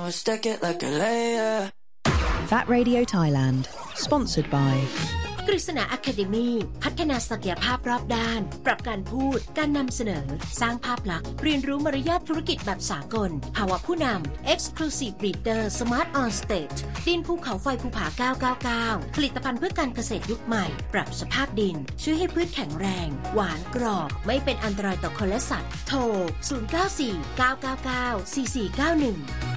Stack it like a layer. That Radio Thailand, sponsored by กฤษณา Academy พัฒนาศักยภาพรอบด้านปรับการพูดการนำเสนอสร้างภาพลักษณ์เรียนรู้มารยาทธุรกิจแบบสากลภาวะผู้นำ Exclusive Leader Smart on Stage ดินภูเขาไฟภูผา999ผลิตภัณฑ์เพื่อการเกษตรยุคใหม่ปรับสภาพดินช่วยให้พืชแข็งแรงหวานกรอบไม่เป็นอันตรายต่อคนและสัตว์โทร0949994491